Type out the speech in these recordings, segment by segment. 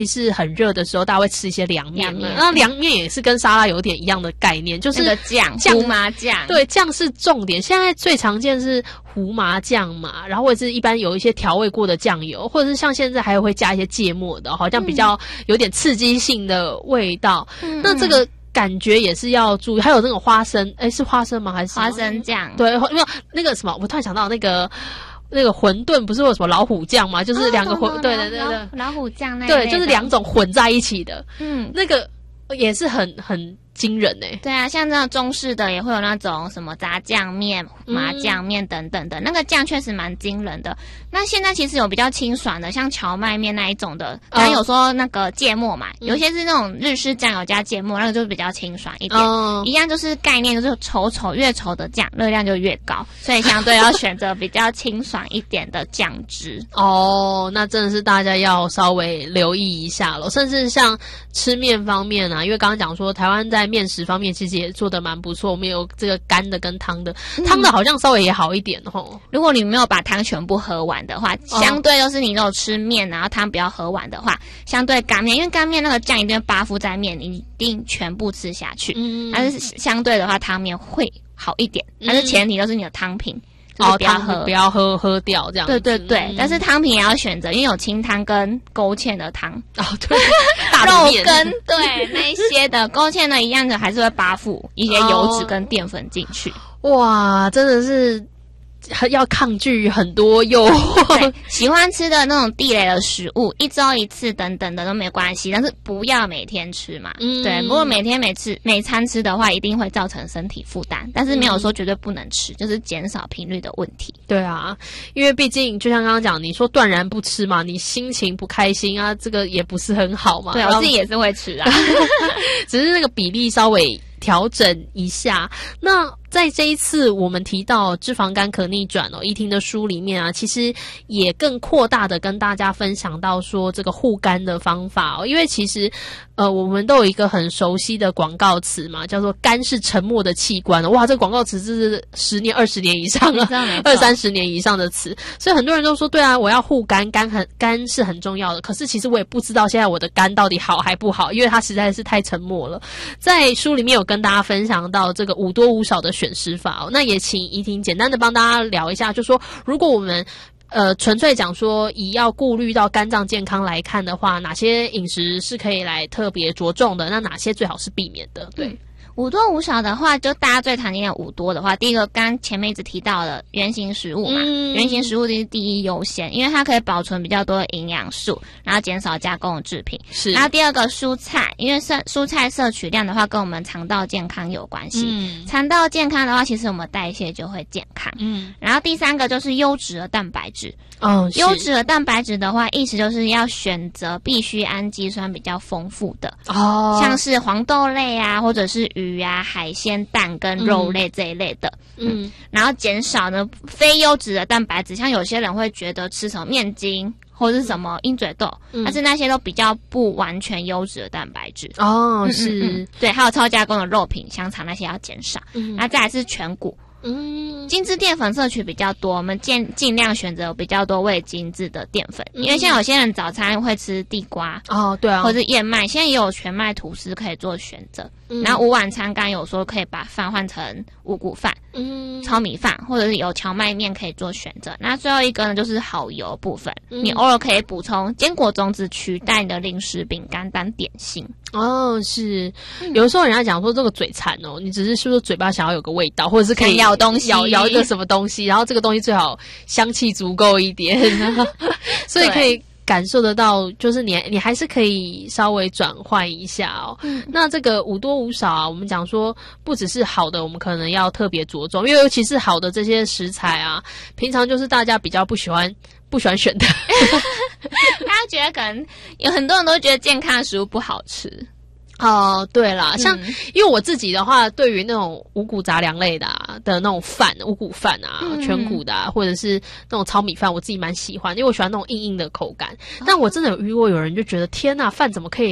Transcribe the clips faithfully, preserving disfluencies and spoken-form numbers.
是很热的时候，大家会吃一些凉面嘛。那凉面也是跟沙拉有点一样的概念，就是那个酱，胡麻酱。 对，酱是重点。现在最常见是胡麻酱嘛，然后或者是一般有一些调味过的酱油，或者是像现在还会加一些芥末的，好像比较有点刺激性的味道。嗯、那这个感觉也是要注意。还有那种花生，诶，是花生吗？还是花生酱？ 对，没有那个什么，我突然想到那个。那个馄饨不是有什么老虎酱吗？就是两个混，哦、对对对对， 老虎酱那对，就是两种混在一起的。 嗯， 那个也是很很惊人诶、欸。 对啊，像这种中式的也会有那种什么炸酱面、麻酱面等等的，嗯、那个酱确实蛮惊人的。那现在其实有比较清爽的，像荞麦面那一种的，刚刚有说那个芥末嘛，嗯、有些是那种日式酱油加芥末，那个就比较清爽一点。嗯、一样就是概念就是稠稠，越稠的酱热量就越高，所以相对要选择比较清爽一点的酱汁。 哦，那真的是大家要稍微留意一下咯。甚至像吃面方面啊，因为刚刚讲说台湾在面食方面其实也做得蛮不错，我们有这个干的跟汤的，汤、嗯、的好像稍微也好一点吼。 如果你没有把汤全部喝完的话，相对就是你如果吃面然后汤不要喝完的话，相对干面，因为干面那个酱一定会扒附在面，你一定全部吃下去。嗯，但是相对的话汤面会好一点，但是前提都是你的汤品。就是不要喝， 哦、不要喝喝掉这样子。 对对对，嗯、但是汤品也要选择，因为有清汤跟勾芡的汤。 哦，对，大肉羹对那一些的勾芡的一样的，还是会扒附一些油脂跟淀粉进去。 哦、哇，真的是。要抗拒很多诱惑， 喜欢吃的那种地雷的食物，一周一次等等的都没关系，但是不要每天吃嘛。嗯，对。不过每天每次每餐吃的话，一定会造成身体负担，但是没有说绝对不能吃，嗯、就是减少频率的问题。 对啊，因为毕竟就像刚刚讲，你说断然不吃嘛，你心情不开心啊，这个也不是很好嘛。 对，我自己也是会吃啊， 只是那个比例稍微调整一下。那在这一次我们提到脂肪肝可逆转哦，依婷的书里面啊，其实也更扩大的跟大家分享到说这个护肝的方法哦，因为其实呃我们都有一个很熟悉的广告词嘛，叫做肝是沉默的器官。哇，这个广告词是十年、二十年以上了，二三十年以上的词，所以很多人都说对啊，我要护肝，肝很肝是很重要的。可是其实我也不知道现在我的肝到底好还不好，因为它实在是太沉默了。在书里面有跟大家分享到这个五多五少的选食法哦，那也请怡婷简单的帮大家聊一下，就说如果我们呃纯粹讲说以要顾虑到肝脏健康来看的话，哪些饮食是可以来特别着重的，那哪些最好是避免的？对。 嗯五多五少的话，就大家最常见的五多的话，第一个刚前面一直提到的原型食物嘛，嗯、原型食物是第一优先，因为它可以保存比较多的营养素，然后减少加工的制品。是。然后第二个蔬菜，因为蔬蔬菜摄取量的话，跟我们肠道健康有关系。嗯。肠道健康的话，其实我们代谢就会健康。嗯。然后第三个就是优质的蛋白质。哦。优质的蛋白质的话，意思就是要选择必需氨基酸比较丰富的。哦。像是黄豆类啊，或者是鱼啊、海鲜、蛋跟肉类这一类的，嗯，嗯然后减少呢非优质的蛋白质，像有些人会觉得吃什么面筋或者是什么鹰嘴豆，嗯、但是那些都比较不完全优质的蛋白质。哦，是、嗯嗯嗯，对，还有超加工的肉品、香肠那些要减少，嗯，然后再来是全谷。嗯，精致淀粉摄取比较多，我们尽尽量选择比较多味精致的淀粉，嗯、因为像有些人早餐会吃地瓜哦，对啊， 或者燕麦，现在也有全麦吐司可以做选择。嗯、然后午晚餐刚有说可以把饭换成五谷饭、嗯、糙米饭，或者是有荞麦面可以做选择。那最后一个呢，就是好油部分，嗯、你偶尔可以补充坚果种子取代你的零食、饼干当点心。 哦，是，有的时候人家讲说这个嘴馋哦，你只是是不是嘴巴想要有个味道，或者是可以咬东西， 咬咬一个什么东西，然后这个东西最好香气足够一点，所以可以感受得到，就是你你还是可以稍微转换一下哦。嗯、那这个五多五少啊，我们讲说不只是好的，我们可能要特别着重，因为尤其是好的这些食材啊，平常就是大家比较不喜欢不喜欢选的。 大家觉得可能有很多人都觉得健康的食物不好吃。 哦、呃，对啦，像、嗯、因为我自己的话，对于那种五谷杂粮类的啊的那种饭，五谷饭啊、嗯、全谷的啊，或者是那种糙米饭，我自己蛮喜欢，因为我喜欢那种硬硬的口感。哦、但我真的有遇过有人就觉得天哪，饭怎么可以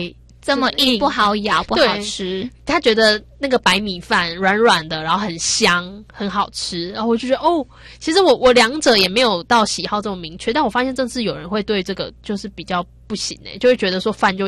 这么硬，不好咬，不好吃。 他觉得那个白米饭软软的，然后很香，很好吃。然后我就觉得哦，其实我我两者也没有到喜好这么明确，但我发现这次有人会对这个就是比较不行诶、欸，就会觉得说饭就